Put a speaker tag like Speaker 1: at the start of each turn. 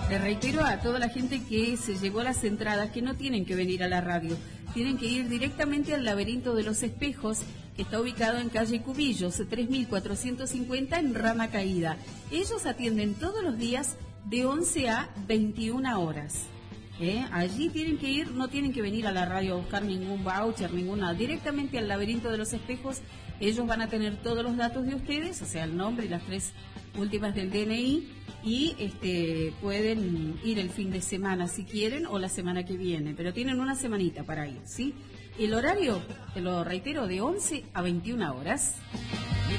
Speaker 1: Le reitero a toda la gente que se llevó las entradas que no tienen que venir a la radio, tienen que ir directamente al Laberinto de los Espejos, que está ubicado en calle Cubillos, 3450 en Rama Caída. Ellos atienden todos los días de 11 a 21 horas. Allí tienen que ir, no tienen que venir a la radio a buscar ningún voucher, ninguna, directamente al Laberinto de los Espejos. Ellos van a tener todos los datos de ustedes, o sea, el nombre y las 3 últimas del DNI, y pueden ir el fin de semana si quieren o la semana que viene, pero tienen una semanita para ir, ¿sí? El horario, te lo reitero, de 11 a 21 horas.